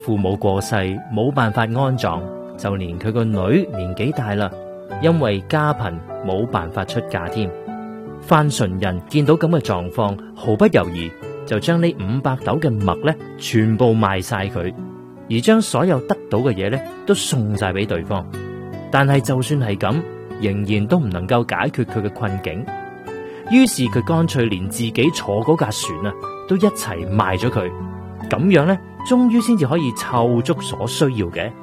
父母過世冇辦法安葬，就連佢個女年紀大啦，因為家貧冇辦法出嫁添。范純仁見到咁嘅狀況，毫不猶豫就將呢500斗嘅麥咧全部賣晒佢，而將所有得到嘅嘢咧都送晒俾對方。但係就算係咁，仍然都唔能夠解決佢嘅困境。於是佢乾脆連自己坐嗰架船啊都一齊賣咗佢，咁樣咧終於先至可以湊足所需要嘅。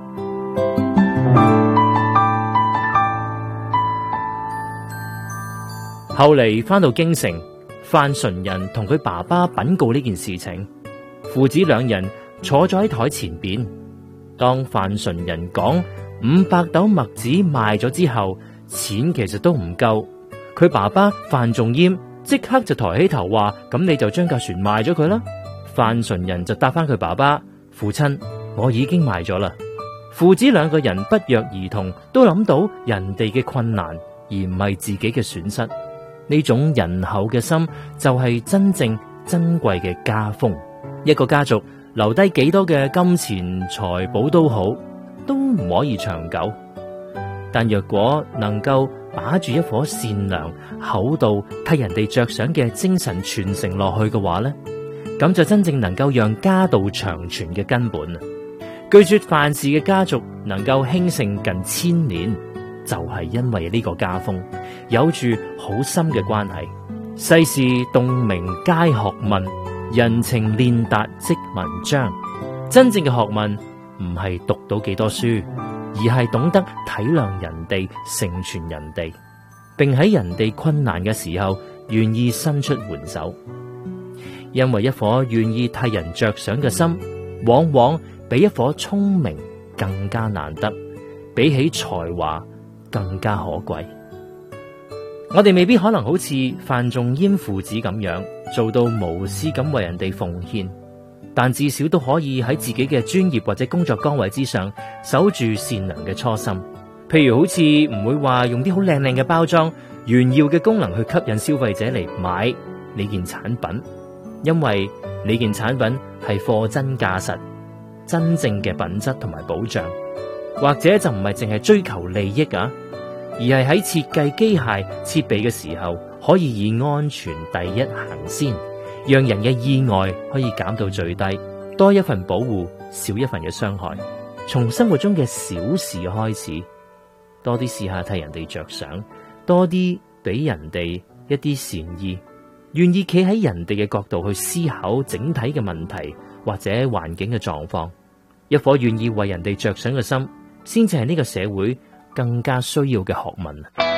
後嚟翻到京城，范純仁同佢爸爸稟告呢件事情，父子兩人坐咗喺台前邊。當范純仁講500斗麥子賣咗之後，錢其實都唔夠，佢爸爸范仲淹即刻就抬起頭話：咁你就將架船賣咗佢啦。范純仁就答翻佢爸爸：父親，我已經賣咗啦。父子兩個人不約而同都諗到人哋嘅困難，而唔係自己嘅損失。呢種仁厚嘅心就係真正珍貴嘅家風。一個家族留低幾多嘅金錢財寶都好，都唔可以長久。但若果能夠把住一顆善良、厚道、替人哋着想嘅精神傳承落去嘅話呢，咁就真正能夠讓家道長存嘅根本。據說范氏嘅家族能夠興盛近1000年，就係因為呢個家風有住好深嘅關係。世事洞明皆學問，人情練達即文章。真正嘅學問唔係讀到幾多書，而係懂得體諒人哋，成全人哋，並喺人哋困難嘅時候願意伸出援手。因為一顆願意替人着想嘅心，往往比一顆聰明更加難得，比起才華更加可貴。我哋未必可能好似范仲淹父子咁樣做到無私咁為人哋奉獻，但至少都可以喺自己嘅專業或者工作崗位之上守住善良嘅初心。譬如好似唔會話用啲好靚靚嘅包裝，炫耀嘅功能去吸引消費者嚟買你件產品，因為你件產品係貨真價實，真正嘅品質同埋保障。或者就唔係淨係追求利益啊，而係喺設計機械設備嘅時候，可以以安全第一行先，讓人嘅意外可以減到最低，多一份保護，少一份嘅傷害。從生活中嘅小事開始，多啲試下替人哋着想，多啲俾人哋一啲善意，願意企喺人哋嘅角度去思考整體嘅問題或者環境嘅狀況。一顆願意為人哋着想嘅心，先至係呢個社會更加需要嘅學問。